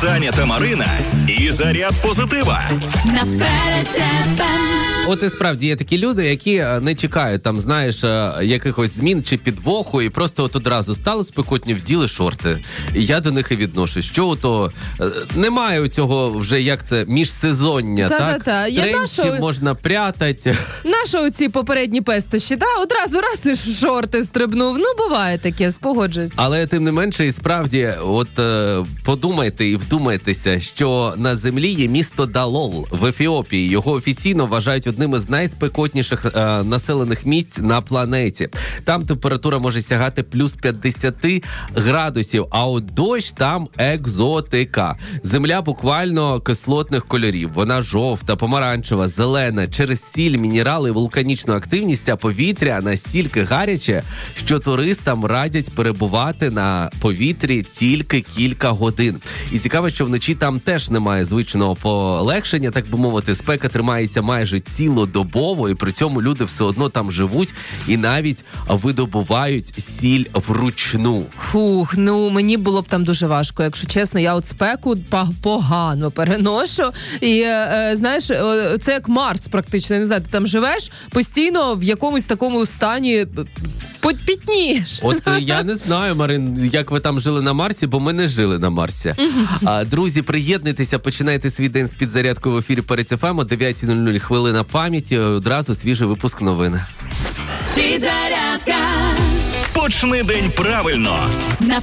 Даня та Марина і заряд позитива. От і справді є такі люди, які не чекають там, знаєш, якихось змін чи підвоху, і просто от одразу стали спекотні, вділи шорти. І я до них і відношусь. Що ото немає у цього вже, як це, міжсезоння, так? Тренчі можна прятати. Наші оці попередні пестощі, одразу раз і в шорти стрибнув. Ну, буває таке, спогоджуюсь. Але тим не менше, і справді, от подумайте і вдумайтеся, що на землі є місто Далол в Ефіопії. Його офіційно вважають одним із найспекотніших населених місць на планеті. Там температура може сягати плюс 50 градусів, а от дощ там екзотика. Земля буквально кислотних кольорів. Вона жовта, помаранчева, зелена. Через сіль, мінерали, вулканічну активність, а повітря настільки гаряче, що туристам радять перебувати на повітрі тільки кілька годин. І цікаво, що вночі там теж немає звичного полегшення, так би мовити, спека тримається майже цілодобово, і при цьому люди все одно там живуть і навіть видобувають сіль вручну. Фух, ну мені було б там дуже важко, якщо чесно. Я от спеку погано переношу. І, знаєш, це як Марс практично. Я не знаю, ти там живеш постійно в якомусь такому стані пітнієш. От я не знаю, Марин, як ви там жили на Марсі, бо ми не жили на Марсі. Друзі, приєднуйтеся, починайте свій день з підзарядкою в ефірі Перед ФМ о 9:00 хвилина пам'яті, одразу свіжий випуск новин. Підзарядка. Почни день правильно.